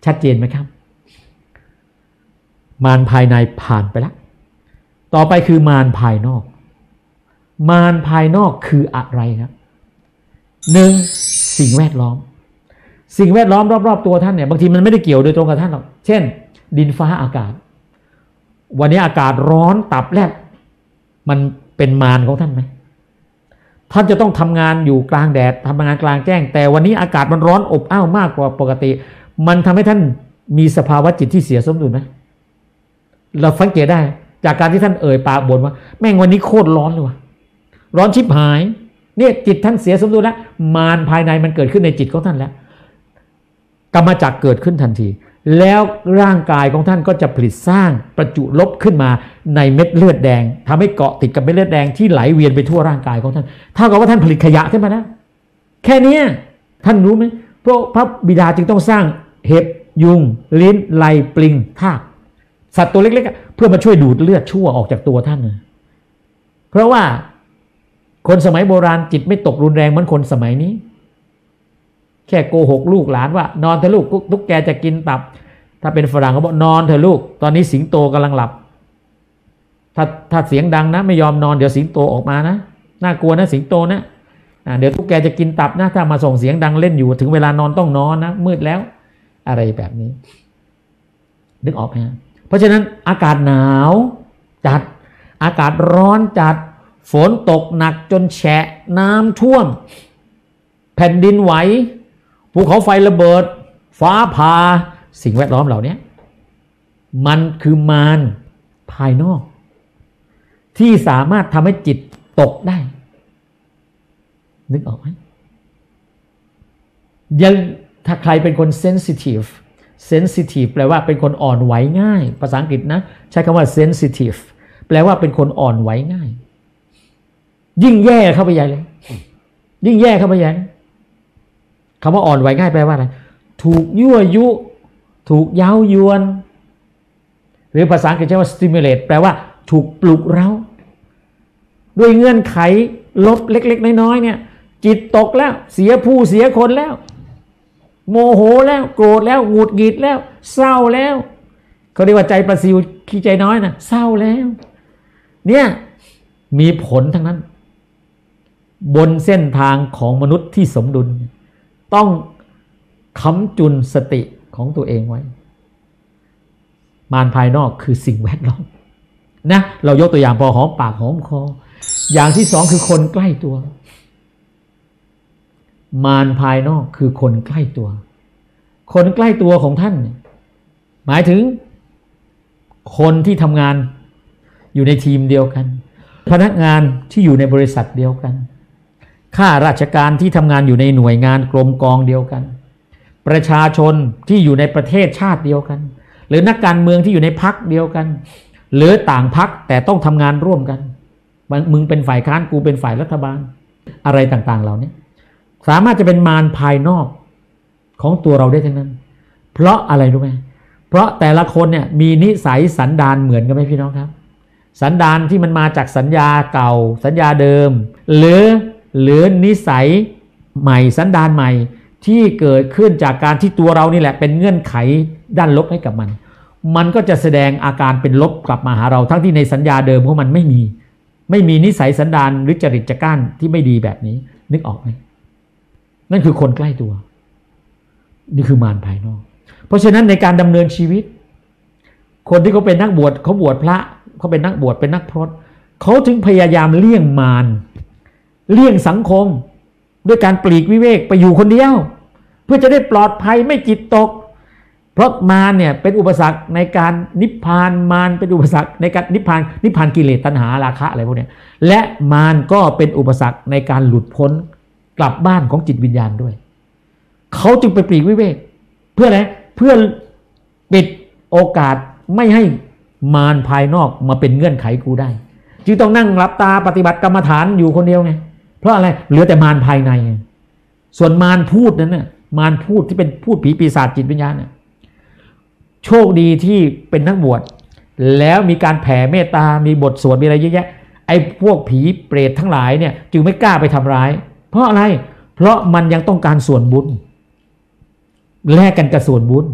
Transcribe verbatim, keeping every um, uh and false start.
ชัดเจนไหมครับมารภายในผ่านไปแล้วต่อไปคือมารภายนอกมารภายนอกคืออะไรครับหนึ่งสิ่งแวดล้อมสิ่งแวดล้อมรอบๆตัวท่านเนี่ยบางทีมันไม่ได้เกี่ยวโดยตรงกับท่านหรอกเช่นดินฟ้าอากาศวันนี้อากาศร้อนตับแลบมันเป็นมารของท่านไหมท่านจะต้องทำงานอยู่กลางแดดทำงานกลางแจ้งแต่วันนี้อากาศมันร้อนอบอ้าวมากกว่าปกติมันทำให้ท่านมีสภาวะจิตที่เสียสมดุลไหมเราสังเกตได้จากการที่ท่านเอ่ยปากบ่นว่าแม่งวันนี้โคตรร้อนเลยว่ะร้อนชิบหายเนี่ยจิตท่านเสียสมดุลแล้วมารภายในมันเกิดขึ้นในจิตของท่านแล้วกรรมจักรเกิดขึ้นทันทีแล้วร่างกายของท่านก็จะผลิตสร้างประจุลบขึ้นมาในเม็ดเลือดแดงทำให้เกาะติดกับเม็ดเลือดแดงที่ไหลเวียนไปทั่วร่างกายของท่านเท่ากับว่าท่านผลิตขยะขึ้นมาแล้วแค่นี้ท่านรู้ไหมพวกพระบิดาจึงต้องสร้างเห็บยุงลิ้นไลปลิงทากสัตว์ตัวเล็กๆเพื่อมาช่วยดูดเลือดชั่วออกจากตัวท่านเพราะว่าคนสมัยโบราณจิตไม่ตกรุนแรงเหมือนคนสมัยนี้แค่โกหกลูกหลานว่านอนเถอะลูกตุ๊กแกจะกินตับถ้าเป็นฝรั่งเขาบอกนอนเถอะลูกตอนนี้สิงโตกำลังหลับถ้าถ้าเสียงดังนะไม่ยอมนอนเดี๋ยวสิงโตออกมานะน่ากลัวนะสิงโตนะเดี๋ยวตุ๊กแกจะกินตับนะถ้ามาส่งเสียงดังเล่นอยู่ถึงเวลานอนต้องนอนนะมืดแล้วอะไรแบบนี้นึกออกไหมเพราะฉะนั้นอากาศหนาวจัดอากาศร้อนจัดฝนตกหนักจนแฉะน้ำท่วมแผ่นดินไหวภูเขาไฟระเบิดฟ้าผ่าสิ่งแวดล้อมเหล่านี้มันคือมารภายนอกที่สามารถทำให้จิตตกได้นึกออกไหมยังถ้าใครเป็นคนเซนซิทีฟเซนซิทีฟแปลว่าเป็นคนอ่อนไหวง่ายภาษาอังกฤษนะใช้คำว่าเซนซิทีฟแปลว่าเป็นคนอ่อนไหวง่ายยิ่งแย่เข้าไปใหญ่เลยยิ่งแย่เข้าไปใหญ่คำว่าอ่อนไหวง่ายแปลว่าอะไรถูกยั่วยุถูกเย้ายวนหรือภาษาอังกฤษใช้ว่า stimulate แปลว่าถูกปลุกเร้าด้วยเงื่อนไขลบเล็กๆน้อยๆเนี่ยจิตตกแล้วเสียผู้เสียคนแล้วโมโหแล้วโกรธแล้วหงุดหงิดแล้วเศร้าแล้วเขาเรียกว่าใจประสิวขี้ใจน้อยนะเศร้าแล้วเนี่ยมีผลทั้งนั้นบนเส้นทางของมนุษย์ที่สมดุลต้องค้ำจุนสติของตัวเองไว้มารภายนอกคือสิ่งแวดล้อมนะเรายกตัวอย่างพอหอมปากหอมคออย่างที่สองคือคนใกล้ตัวมารภายนอกคือคนใกล้ตัวคนใกล้ตัวของท่านหมายถึงคนที่ทำงานอยู่ในทีมเดียวกันพนักงานที่อยู่ในบริษัทเดียวกันข้าราชการที่ทำงานอยู่ในหน่วยงานกรมกองเดียวกันประชาชนที่อยู่ในประเทศชาติเดียวกันหรือนักการเมืองที่อยู่ในพรรคเดียวกันหรือต่างพรรคแต่ต้องทำงานร่วมกันมึงเป็นฝ่ายค้านกูเป็นฝ่ายรัฐบาลอะไรต่างๆเหล่านี้สามารถจะเป็นมารภายนอกของตัวเราได้ทั้งนั้นเพราะอะไรรู้ไหมเพราะแต่ละคนเนี่ยมีนิสัยสันดานเหมือนกันไหมพี่น้องครับสันดานที่มันมาจากสัญญาเก่าสัญญาเดิมหรือหรือนิสัยใหม่สันดานใหม่ที่เกิดขึ้นจากการที่ตัวเรานี่แหละเป็นเงื่อนไขด้านลบให้กับมันมันก็จะแสดงอาการเป็นลบกลับมาหาเราทั้งที่ในสัญญาเดิมของมันไม่มีไม่มีนิสัยสันดานหรือจริตจักร้านที่ไม่ดีแบบนี้นึกออกไหมนั่นคือคนใกล้ตัวนี่คือมารภายนอกเพราะฉะนั้นในการดำเนินชีวิตคนที่เขาเป็นนักบวชเขาบวชพระเขาเป็นนักบวชเป็นนักพรตเขาถึงพยายามเลี่ยงมารเลี่ยงสังคมด้วยการปลีกวิเวกไปอยู่คนเดียวเพื่อจะได้ปลอดภัยไม่จิตตกเพราะมารเนี่ยเป็นอุปสรรคในการนิพพานมารเป็นอุปสรรคในการนิพพานนิพพานกิเลสตัณหาราคะอะไรพวกนี้และมารก็เป็นอุปสรรคในการหลุดพ้นกลับบ้านของจิตวิญญาณด้วยเขาจึงไปปลีกวิเวกเพื่ออะไรเพื่อปิดโอกาสไม่ให้มารภายนอกมาเป็นเงื่อนไขกูได้จึงต้องนั่งหลับตาปฏิบัติกรรมฐานอยู่คนเดียวไงเพราะอะไรเหลือแต่มารภายในส่วนมารพูดนั้นน่ะมารพูดที่เป็นพูดผีปีศาจจิตวิญญาณน่ะโชคดีที่เป็นนักบวชแล้วมีการแผ่เมตตามีบทสวดมีอะไรเยอะแยะไอ้พวกผีเปรตทั้งหลายเนี่ยจึงไม่กล้าไปทำร้ายเพราะอะไรเพราะมันยังต้องการส่วนบุญแลกกันกับส่วนบุญ